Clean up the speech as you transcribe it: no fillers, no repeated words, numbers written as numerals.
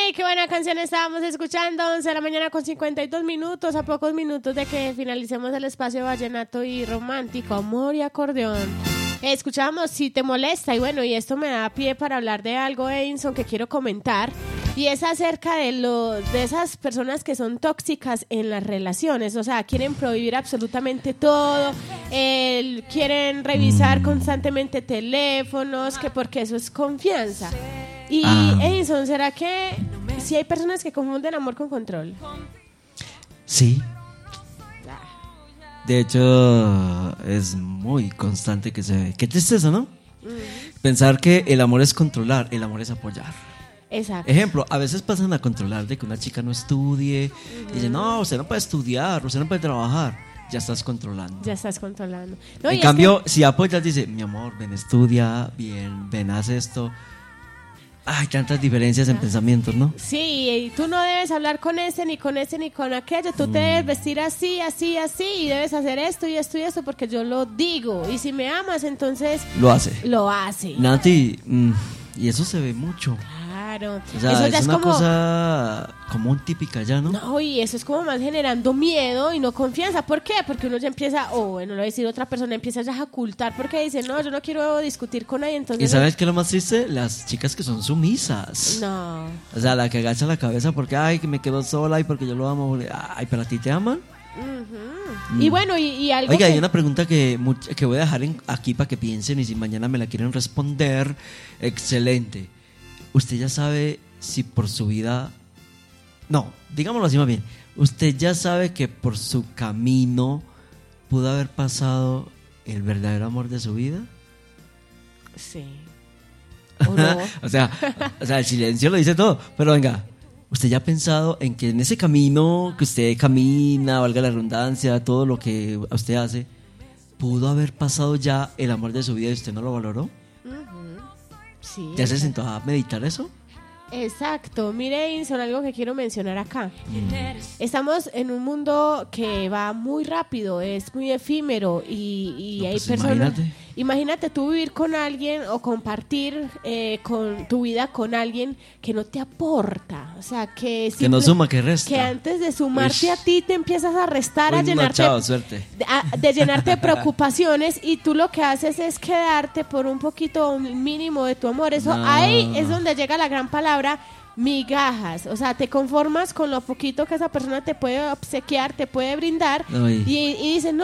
Qué buena canción estábamos escuchando. 11 de la mañana con 52 minutos, a pocos minutos de que finalicemos el espacio vallenato y romántico, amor y acordeón. Escuchábamos Si Te Molesta, y bueno, y esto me da pie para hablar de algo, Edinson, que quiero comentar, y es acerca de esas personas que son tóxicas en las relaciones, o sea, quieren prohibir absolutamente todo, quieren revisar constantemente teléfonos, que porque eso es confianza. Y Edinson, ¿será que si hay personas que confunden amor con control? Sí. De hecho, es muy constante que se ve. Qué tristeza, ¿no? Pensar que el amor es controlar, el amor es apoyar. Exacto. Ejemplo, a veces pasan a controlar de que una chica no estudie. Y dicen, no, usted no puede estudiar, usted no puede trabajar. Ya estás controlando. Ya estás controlando. No, en cambio, si apoyas, dice, mi amor, ven, estudia, bien, ven, haz esto. Hay tantas diferencias en pensamientos, ¿no? Sí, y tú no debes hablar con ese, ni con ese, ni con aquello. Tú te debes vestir así, así, así, y debes hacer esto y esto y esto porque yo lo digo. Y si me amas, entonces... Lo hace. Lo hace. Nati, y eso se ve mucho. Claro. O sea, eso ya es una como... cosa común, típica ya, ¿no? No, y eso es como más generando miedo y no confianza. ¿Por qué? Porque uno ya empieza, bueno, lo voy a decir otra persona, empieza ya a ocultar porque dice, no, yo no quiero discutir con nadie, entonces... ¿Y sabes qué es lo más triste? Las chicas que son sumisas. No. O sea, la que agacha la cabeza porque, ay, que me quedo sola y porque yo lo amo. Ay, pero a ti te aman. Y bueno, y algo Oiga, que... hay una pregunta que voy a dejar aquí para que piensen y si mañana me la quieren responder, excelente. ¿Usted ya sabe si por su vida... No, digámoslo así más bien. ¿Usted ya sabe que por su camino pudo haber pasado el verdadero amor de su vida? Sí. ¿O no? o sea, el silencio lo dice todo. Pero venga, ¿usted ya ha pensado en que en ese camino que usted camina, valga la redundancia, todo lo que usted hace, pudo haber pasado ya el amor de su vida y usted no lo valoró? Sí. ¿Ya se sentó a meditar eso? Exacto. Mire, Edinson, algo que quiero mencionar acá. Estamos en un mundo que va muy rápido, es muy efímero y hay pues personas... Imagínate tú vivir con alguien o compartir con tu vida con alguien que no te aporta, o sea, que no suma, que resta. Que antes de sumarte a ti te empiezas a restar, a llenarte, chao, suerte. de llenarte de preocupaciones y tú lo que haces es quedarte por un poquito, un mínimo de tu amor. Eso ahí es donde llega la gran palabra migajas, o sea, te conformas con lo poquito que esa persona te puede obsequiar, te puede brindar y dices, no,